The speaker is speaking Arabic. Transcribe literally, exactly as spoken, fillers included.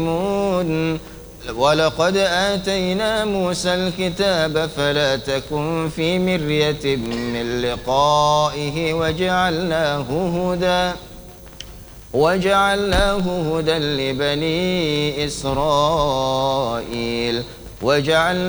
ولقد آتينا موسى الكتاب فلا تكن في مرية من لقائه وجعلناه هدى وجعلناه هدى لبني إسرائيل وجعلنا